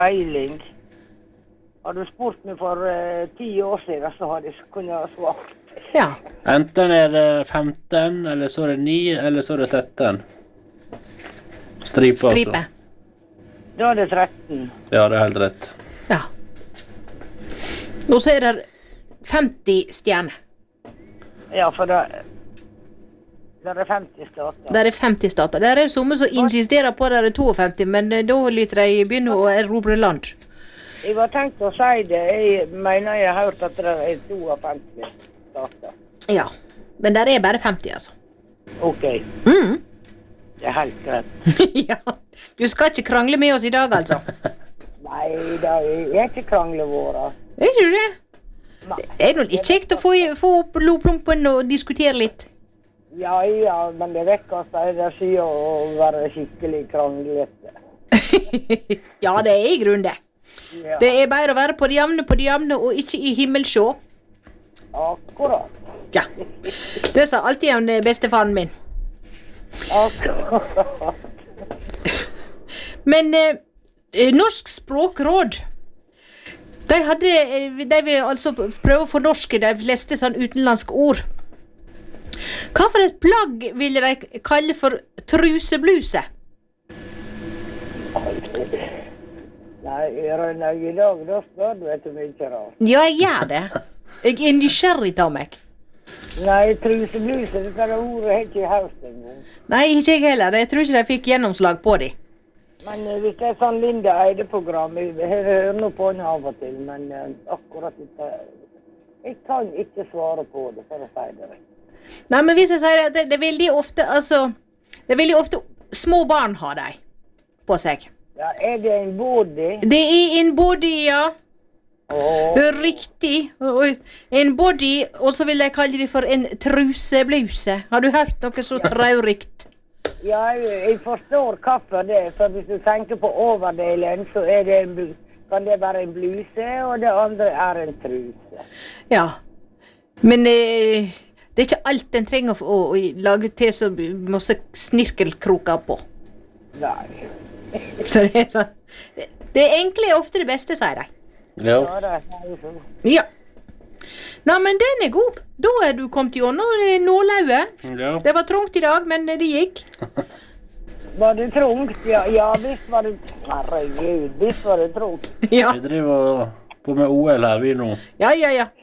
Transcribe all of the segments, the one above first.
Peiling. Har du spurt meg for 10 år siden, så kunne jeg svart. Ja. Enten det 15, eller så det 9, eller så det 13. Stripe. Stripe. Da det 13. Ja, det helt rett. Ja. Og så det 50 stjerner. Ja, for det 50 stater. Der 50 stater. Der det somme som insisterer på det 52, men da lytter de begynne å erobre land. Jeg var tenkt å si det. Jeg mener jeg har hørt at det 52 stater. Ja, men der bare 50, altså. Ok. Mm. Det helt greit. Ja, du skal ikke krangle med oss i dag, altså. Nei, det ikke krangle våre. Ikke du det? Nei. Det noe litt kjekt å få opp blodplumpen og diskutere litt. Ja, men det vekker seg det sier å være skikkelig kranglete. Ja, det i grunnen det. Ja. Det bare å være på det jevne og ikke i himmelsjå. Akkurat. Ja, det sa alltid han bestefaren min. Akkurat. Men Norsk Språkråd, de vil altså prøve å fornorske de fleste sånn utenlandske ord. Hva for et plagg vil de kalle for trusebluse? Nei, Rønnaug, i dag, da spør du etter mye rart. Ja, jeg gjør det. Jeg nysgjerrig av meg. Nei, trusebluse, det ordet har ikke jeg hørt en gang. Nei, ikke jeg heller. Jeg tror ikke de fikk gjennomslag på de. Men hvis det sånn Linda Eide-program, jeg hører noe på henne av og til, men akkurat ikke, jeg kan ikke svare på det, for å si det rett. Nei, men hvis jeg sier at det er veldig ofte, det er veldig ofte små barn har de på seg. Ja, det en body? Det en body, ja. Riktig. En body, og så vil jeg kalle det for en trusebluse. Har du hørt noe så traurikt? Ja, jeg forstår hvorfor det, for hvis du tenker på overdelen, så det kan det være en bluse, og det andre en truse. Ja, men det ikke alt en trenger å lage til så masse snirkelkroker på. Nei. Så det sånn. Det enkle ofte det beste, sier de. Ja. Ja, det jo sånn. Ja. Nei, men den god. Da du kommet gjennom nålauget. Ja. Det var trångt i dag, men det gikk. Var det trångt? Ja, visst var det... Herregud, visst var det trångt. Ja. Vi driver på med OL her, vi nå. Ja.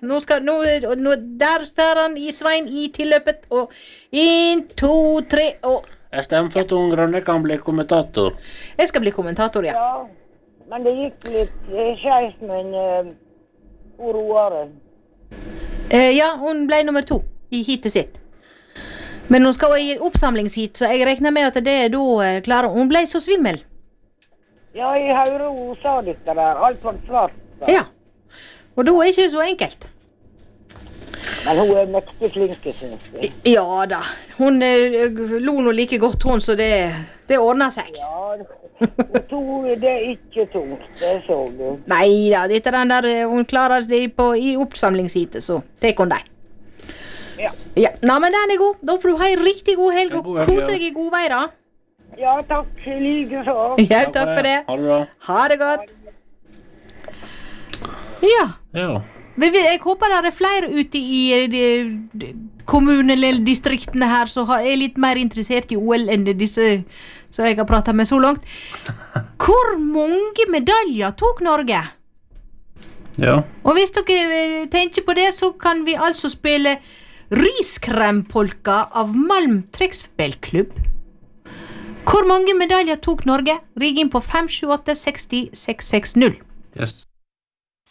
Nå der fer han i Svein i tilløpet, og 1, 2, 3, og... Jeg stemmer for at hun Grønne kan bli kommentator. Jeg skal bli kommentator, ja. Ja, men det gikk litt skjevt, men hvor roere. Ja, hun ble nummer 2 i hitet sitt. Men hun skal i oppsamlingshit, så jeg regner med at det da klarer. Hun ble så svimmel. Ja, jeg hører hun sa dette der, alt var svart. Da. Ja, og da ikke det så enkelt. Men hun mektig flink, synes jeg. Ja da, hun lo nå like godt hun, så det ordner seg. Ja, det ikke tungt, det så du. Neida, dette den der, hun klarer seg i oppsamlingshitet, så det hun deg. Ja. Ja, nei, men den god. Da får du ha en riktig god helg og God helg, kose deg i god vei da. Ja, takk, like så. Ja, takk for det. Ha det bra. Ha det godt. Ja. Ja. Jeg håper det flere ute i kommunen eller distriktene her som er litt mer interessert i OL enn disse som jeg har pratet med så langt. Hvor mange medaljer tok Norge? Ja. Og hvis dere tenker på det, så kan vi altså spille Riskrempolka av Malm Trekkspillklubb. Hvor mange medaljer tok Norge? Ring inn på 578 60 660. Yes.